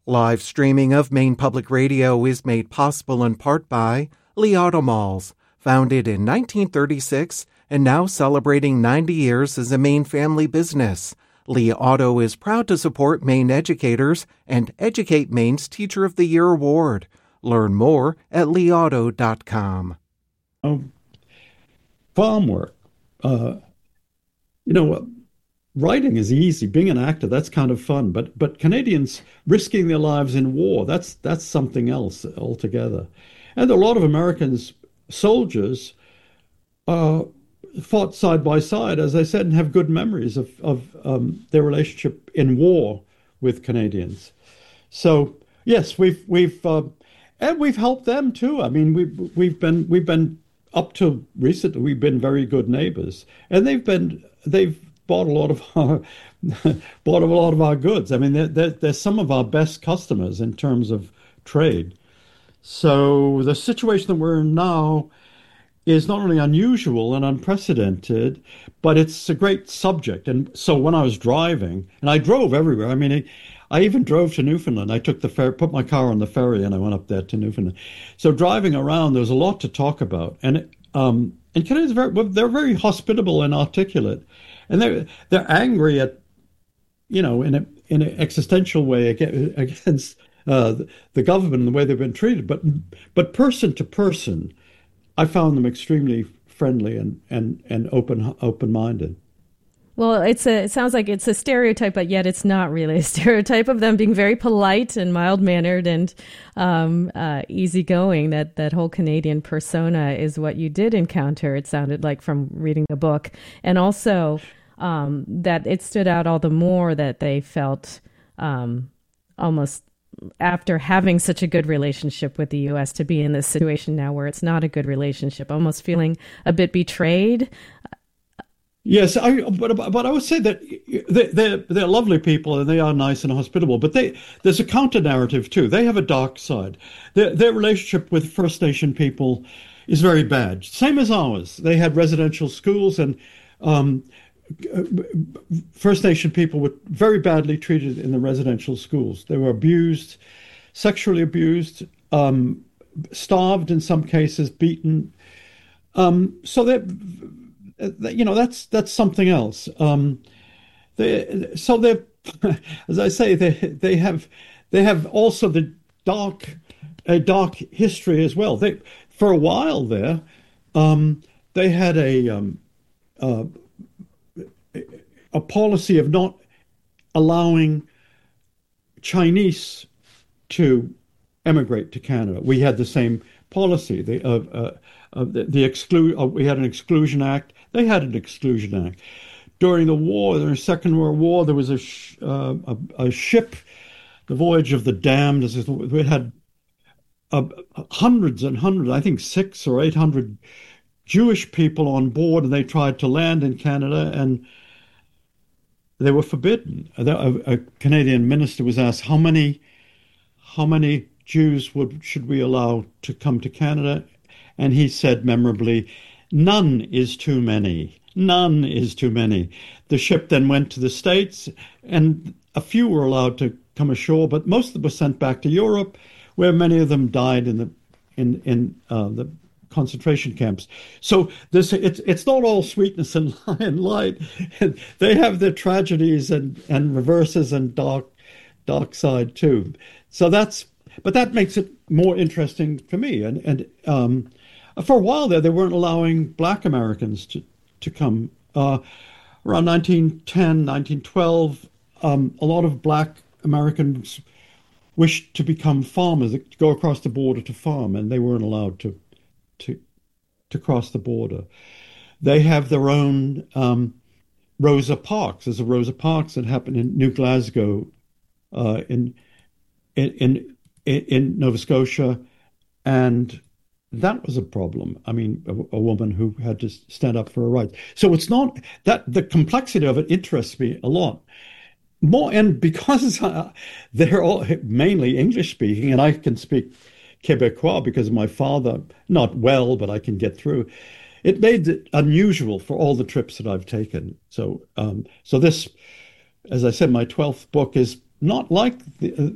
Live streaming of Maine Public Radio is made possible in part by Lee Auto Malls, founded in 1936 and now celebrating 90 years as a Maine family business. Lee Auto is proud to support Maine educators and Educate Maine's Teacher of the Year Award. Learn more at leeauto.com. Farm work. Writing is easy. Being an actor, that's kind of fun. But Canadians risking their lives in war, that's something else altogether. And a lot of Americans, soldiers, fought side by side, as I said, and have good memories of their relationship in war with Canadians. So yes, we've helped them too. I mean, we've been up to recently, we've been very good neighbors, and they've bought a lot of our goods. I mean, they're some of our best customers in terms of trade. So the situation that we're in now is not only unusual and unprecedented, but it's a great subject. And so when I was driving, and I drove everywhere. I mean, I even drove to Newfoundland. I took the ferry, put my car on the ferry, and I went up there to Newfoundland. So driving around, there was a lot to talk about. And Canadians they're very hospitable and articulate. And they're angry at, in an existential way against the government and the way they've been treated. But person to person, I found them extremely friendly and open-minded. Well, it sounds like it's a stereotype, but yet it's not really a stereotype of them being very polite and mild-mannered and easygoing. That whole Canadian persona is what you did encounter, it sounded like, from reading the book. And also that it stood out all the more that they felt almost, after having such a good relationship with the U.S., to be in this situation now where it's not a good relationship, almost feeling a bit betrayed. Yes, but I would say that they're lovely people and they are nice and hospitable. But there's a counter narrative too. They have a dark side. Their relationship with First Nation people is very bad, same as ours. They had residential schools, and First Nation people were very badly treated in the residential schools. They were abused, sexually abused, starved in some cases, beaten. So that's something else. They're as I say, they have also a dark history as well. For a while there, they had a policy of not allowing Chinese to emigrate to Canada. We had the same policy. We had an Exclusion Act. They had an Exclusion Act. During the Second World War, there was a ship, the Voyage of the Damned. We had hundreds and hundreds, I think 600 or 800 Jewish people on board, and they tried to land in Canada, and they were forbidden. A Canadian minister was asked, how many Jews should we allow to come to Canada? And he said memorably, none is too many. None is too many. The ship then went to the States, and a few were allowed to come ashore, but most of them were sent back to Europe, where many of them died in the concentration camps. So it's not all sweetness and light. They have their tragedies and reverses and dark side too. So that makes it more interesting for me. And for a while there, they weren't allowing Black Americans to come. Around 1910, 1912, a lot of Black Americans wished to become farmers, to go across the border to farm, and they weren't allowed to cross the border. They have their own Rosa Parks. There's a Rosa Parks that happened in New Glasgow, in Nova Scotia, and that was a problem. I mean, a woman who had to stand up for her rights. So it's not that the complexity of it interests me a lot more, and because they're all mainly English speaking, and I can speak Quebecois because of my father, not well, but I can get through. It made it unusual for all the trips that I've taken. So this, as I said, my 12th book is not like